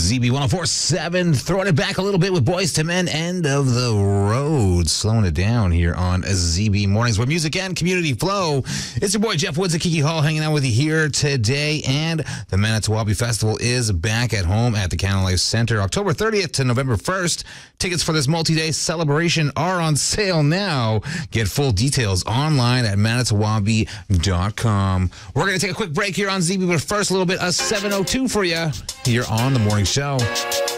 ZB 104.7, throwing it back a little bit with Boys to Men, End of the Road. Slowing it down here on ZB Mornings, where music and community flow. It's your boy Jeff Woods at Kiki Hall hanging out with you here today. And the Manitowoc Festival is back at home at the Canada Life Center, October 30th to November 1st. Tickets for this multi-day celebration are on sale now. Get full details online at manitowoc.com. We're going to take a quick break here on ZB, but first a little bit of 702 for you here on The Morning Show.